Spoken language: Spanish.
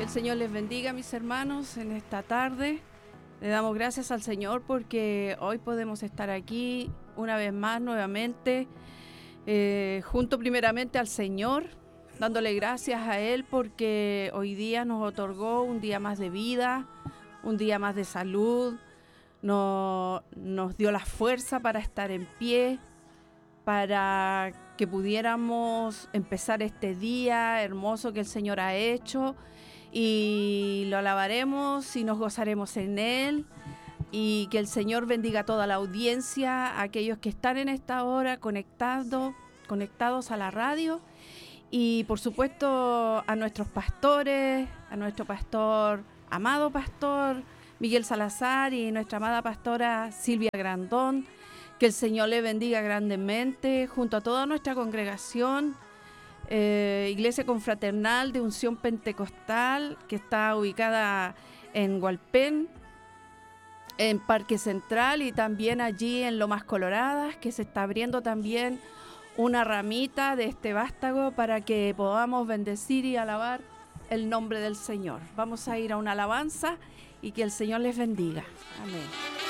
Que el Señor les bendiga, mis hermanos, en esta tarde. Le damos gracias al Señor porque hoy podemos estar aquí una vez más, nuevamente, junto primeramente al Señor, dándole gracias a Él porque hoy día nos otorgó un día más de vida, un día más de salud, nos dio la fuerza para estar en pie, para que pudiéramos empezar este día hermoso que el Señor ha hecho, y lo alabaremos y nos gozaremos en Él, y que el Señor bendiga a toda la audiencia, a aquellos que están en esta hora conectados a la radio, y por supuesto a nuestros pastores, a nuestro pastor, amado pastor Miguel Salazar, y nuestra amada pastora Silvia Grandón. Que el Señor le bendiga grandemente, junto a toda nuestra congregación, Iglesia Confraternal de Unción Pentecostal, que está ubicada en Hualpén, en Parque Central, y también allí en Lomas Coloradas, que se está abriendo también una ramita de este vástago para que podamos bendecir y alabar el nombre del Señor. Vamos a ir a una alabanza y que el Señor les bendiga. Amén.